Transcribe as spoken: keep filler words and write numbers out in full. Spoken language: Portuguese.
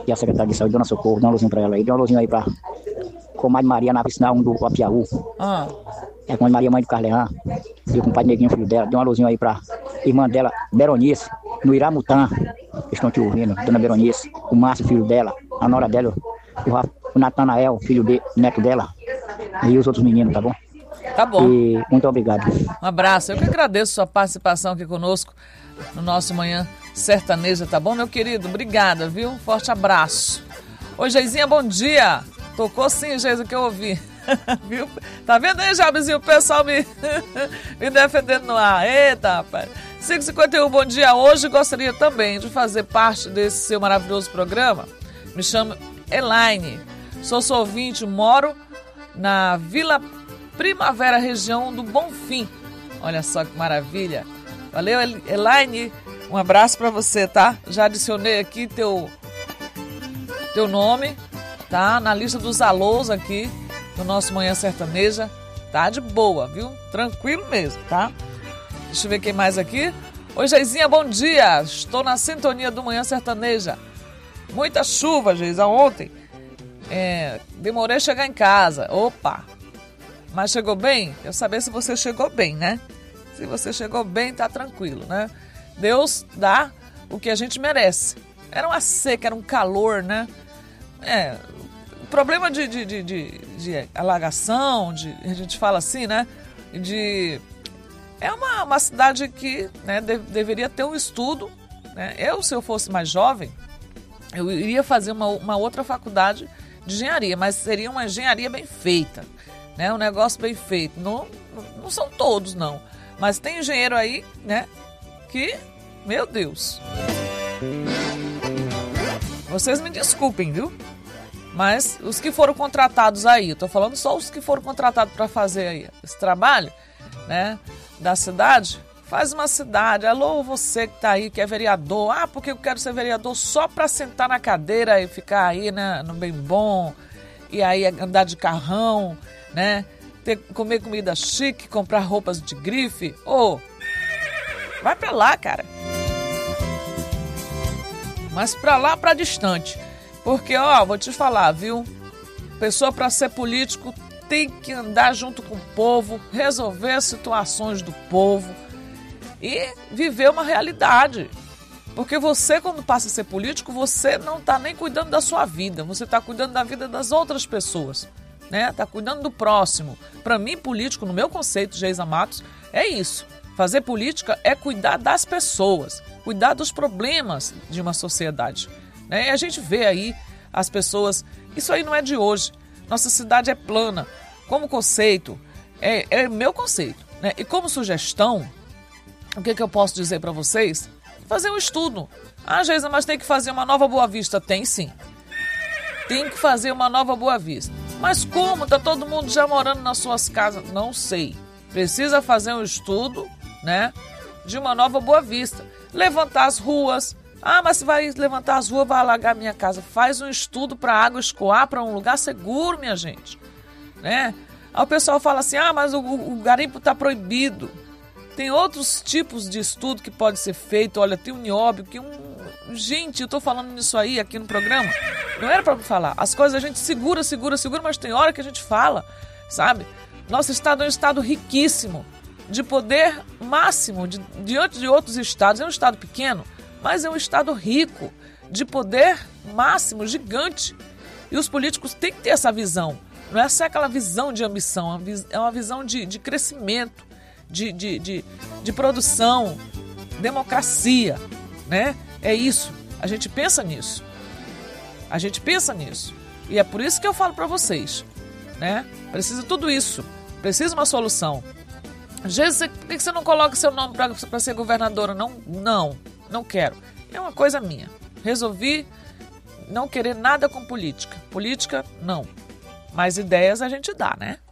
e a secretária de saúde, Dona Socorro, dá um alôzinho pra ela aí, dá um alôzinho aí pra comadre Maria na Vicinal um do Apiaú. Ah. É a comadre Maria, mãe do Carleão, e o compadre Neguinho, filho dela, dá um alôzinho aí pra irmã dela, Beronice, no Iramutã, que estão te ouvindo, Dona Beronice, o Márcio, filho dela, a nora dela, o, Rafa, o Natanael, filho de, neto dela, e os outros meninos, tá bom? Tá bom. E muito obrigado. Um abraço. Eu que agradeço sua participação aqui conosco no nosso Manhã Sertaneja, tá bom, meu querido? Obrigada, viu? Um forte abraço. Oi, Geizinha, bom dia. Tocou sim, Geisa, que eu ouvi. Viu? Tá vendo aí, Jabezinho? O pessoal me, me defendendo no ar. Eita, rapaz. cinco e cinquenta e um, bom dia. Hoje gostaria também de fazer parte desse seu maravilhoso programa. Me chamo Elaine. Sou sua ouvinte, moro na Vila Primavera, região do Bonfim. Olha só que maravilha. Valeu, Elaine. Um abraço pra você, tá? Já adicionei aqui teu, teu nome, tá? Na lista dos alôs aqui do nosso Manhã Sertaneja. Tá de boa, viu? Tranquilo mesmo, tá? Deixa eu ver quem mais aqui. Oi, Geizinha, bom dia. Estou na sintonia do Manhã Sertaneja. Muita chuva, Geisa, ontem. É, demorei a chegar em casa. Opa! Mas chegou bem? Quero saber se você chegou bem, né? Se você chegou bem, tá tranquilo, né? Deus dá o que a gente merece. Era uma seca, era um calor, né? É, problema de, de, de, de, de alagação, de, a gente fala assim, né? De, é uma, uma cidade que, né, de, deveria ter um estudo, né? Eu, se eu fosse mais jovem, eu iria fazer uma, uma outra faculdade de engenharia, mas seria uma engenharia bem feita, né? Um negócio bem feito. Não, não são todos, não. Mas tem engenheiro aí, né? Que, meu Deus. Vocês me desculpem, viu? Mas os que foram contratados aí, eu tô falando só os que foram contratados para fazer aí esse trabalho, né? Da cidade. Faz uma cidade. Alô, você que tá aí, que é vereador. Ah, porque eu quero ser vereador só para sentar na cadeira e ficar aí, né? No bem bom. E aí andar de carrão, né? Ter, comer comida chique, comprar roupas de grife. Ô, oh, vai pra lá, cara. Mas pra lá, pra distante. Porque, ó, vou te falar, viu? Pessoa pra ser político tem que andar junto com o povo, resolver as situações do povo e viver uma realidade. Porque você, quando passa a ser político, você não tá nem cuidando da sua vida. Você tá cuidando da vida das outras pessoas, né? Tá cuidando do próximo. Pra mim, político, no meu conceito, Geisa Matos, é isso. Fazer política é cuidar das pessoas, cuidar dos problemas de uma sociedade, né? E a gente vê aí as pessoas... Isso aí não é de hoje. Nossa cidade é plana. Como conceito, é, é meu conceito, né? E como sugestão, o que, que eu posso dizer para vocês? Fazer um estudo. Ah, Geisa, mas tem que fazer uma nova Boa Vista. Tem sim. Tem que fazer uma nova Boa Vista. Mas como? Tá todo mundo já morando nas suas casas? Não sei. Precisa fazer um estudo, né, de uma nova Boa Vista. Levantar as ruas. Ah, mas se vai levantar as ruas, vai alagar minha casa. Faz um estudo para a água escoar para um lugar seguro, minha gente, né? Aí o pessoal fala assim, ah, mas o, o garimpo está proibido. Tem outros tipos de estudo que pode ser feito. Olha, tem um nióbio, que um... Gente, eu tô falando nisso aí aqui no programa. Não era para falar. As coisas a gente segura, segura, segura, mas tem hora que a gente fala, sabe? Nosso estado é um estado riquíssimo, de poder máximo, de, diante de outros estados. É um estado pequeno, mas é um estado rico, de poder máximo, gigante. E os políticos têm que ter essa visão. Não é só aquela visão de ambição, é uma visão de, de crescimento, de, de, de, de produção, democracia, né? É isso. A gente pensa nisso. A gente pensa nisso. E é por isso que eu falo para vocês, né? Precisa tudo isso. Precisa uma solução. Jesus, por que você não coloca seu nome para ser governadora? Não, não, não quero. É uma coisa minha. Resolvi não querer nada com política. Política, não. Mas ideias a gente dá, né?